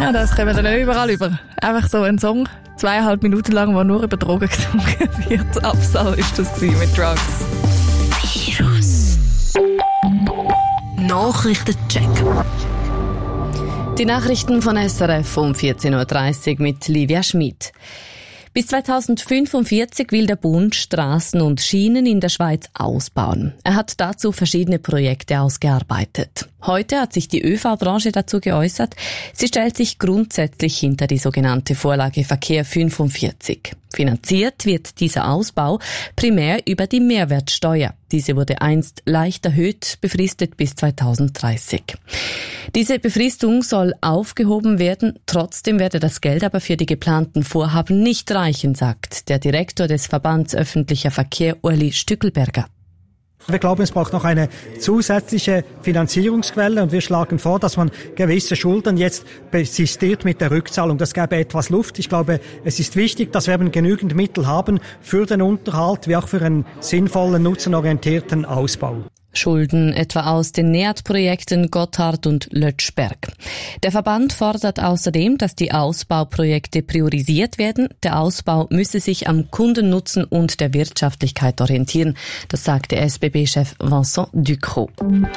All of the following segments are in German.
Ja, das kommen wir dann überall über. Einfach so ein Song, 2,5 Minuten lang, wo nur über Drogen gesungen wird. Absal ist das mit Drugs. Virus. Nachrichtencheck. Die Nachrichten von SRF um 14.30 Uhr mit Livia Schmid. Bis 2045 will der Bund Straßen und Schienen in der Schweiz ausbauen. Er hat dazu verschiedene Projekte ausgearbeitet. Heute hat sich die ÖV-Branche dazu geäußert. Sie stellt sich grundsätzlich hinter die sogenannte Vorlage Verkehr 45. Finanziert wird dieser Ausbau primär über die Mehrwertsteuer. Diese wurde einst leicht erhöht, befristet bis 2030. Diese Befristung soll aufgehoben werden, trotzdem werde das Geld aber für die geplanten Vorhaben nicht reichen, sagt der Direktor des Verbands Öffentlicher Verkehr, Ueli Stückelberger. Wir glauben, es braucht noch eine zusätzliche Finanzierungsquelle und wir schlagen vor, dass man gewisse Schulden jetzt persistiert mit der Rückzahlung. Das gäbe etwas Luft. Ich glaube, es ist wichtig, dass wir eben genügend Mittel haben für den Unterhalt wie auch für einen sinnvollen, nutzenorientierten Ausbau. Schulden etwa aus den NEAT-Projekten Gotthard und Lötschberg. Der Verband fordert außerdem, dass die Ausbauprojekte priorisiert werden. Der Ausbau müsse sich am Kundennutzen und der Wirtschaftlichkeit orientieren. Das sagte SBB-Chef Vincent Ducrot.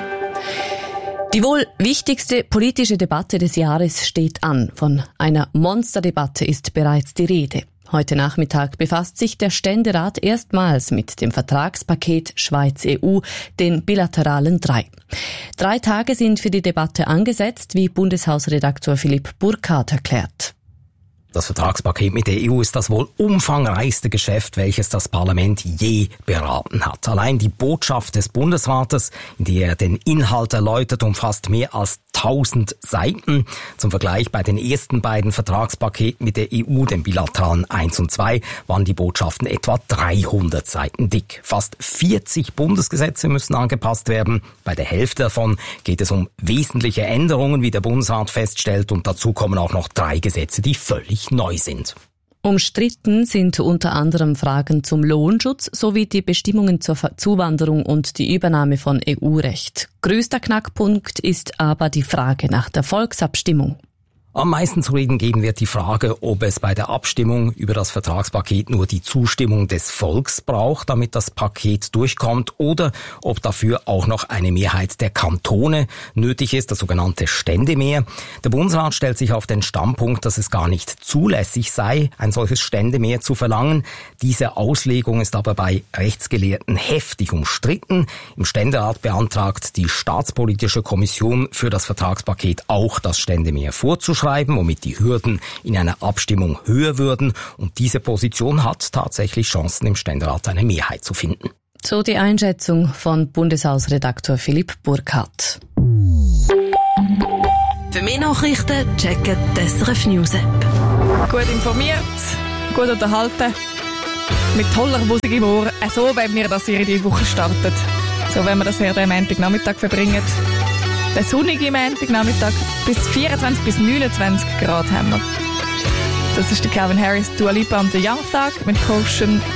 Die wohl wichtigste politische Debatte des Jahres steht an. Von einer Monsterdebatte ist bereits die Rede. Heute Nachmittag befasst sich der Ständerat erstmals mit dem Vertragspaket Schweiz-EU, den bilateralen 3. 3 Tage sind für die Debatte angesetzt, wie Bundeshausredaktor Philipp Burkhardt erklärt. Das Vertragspaket mit der EU ist das wohl umfangreichste Geschäft, welches das Parlament je beraten hat. Allein die Botschaft des Bundesrates, in der er den Inhalt erläutert, umfasst mehr als 1000 Seiten. Zum Vergleich, bei den ersten beiden Vertragspaketen mit der EU, den bilateralen 1 und 2, waren die Botschaften etwa 300 Seiten dick. Fast 40 Bundesgesetze müssen angepasst werden. Bei der Hälfte davon geht es um wesentliche Änderungen, wie der Bundesrat feststellt, und dazu kommen auch noch 3 Gesetze, die völlig neu sind. Umstritten sind unter anderem Fragen zum Lohnschutz sowie die Bestimmungen zur Zuwanderung und die Übernahme von EU-Recht. Größter Knackpunkt ist aber die Frage nach der Volksabstimmung. Am meisten zu reden geben wird die Frage, ob es bei der Abstimmung über das Vertragspaket nur die Zustimmung des Volks braucht, damit das Paket durchkommt, oder ob dafür auch noch eine Mehrheit der Kantone nötig ist, das sogenannte Ständemehr. Der Bundesrat stellt sich auf den Standpunkt, dass es gar nicht zulässig sei, ein solches Ständemehr zu verlangen. Diese Auslegung ist aber bei Rechtsgelehrten heftig umstritten. Im Ständerat beantragt die Staatspolitische Kommission für das Vertragspaket auch, das Ständemehr vorzuschreiben, womit die Hürden in einer Abstimmung höher würden. Und diese Position hat tatsächlich Chancen, im Ständerat eine Mehrheit zu finden. So die Einschätzung von Bundeshausredaktor Philipp Burkhardt. Für mehr Nachrichten checken die SRF News App. Gut informiert, gut unterhalten, mit toller Musik im Ohr. So wollen wir, dass ihr in die Woche startet. So wollen wir das hier den Montagnachmittag verbringen. Der sonnige Montagnachmittag bis 24 bis 29 Grad haben wir. Das ist der Calvin Harris, Dua Lipa und der Young Thug mit Caution